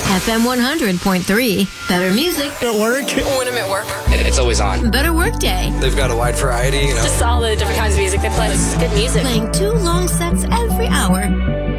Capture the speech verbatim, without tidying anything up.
F M one hundred point three. Better music. At work. When I'm at work. It's always on. Better work day. They've got a wide variety, you know. Just all the different kinds of music they play. It's good music. Playing two long sets every hour.